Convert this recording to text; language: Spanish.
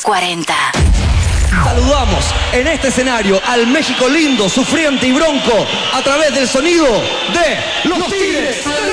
40. Saludamos en este escenario al México lindo, sufriente y bronco a través del sonido de Los Tigres.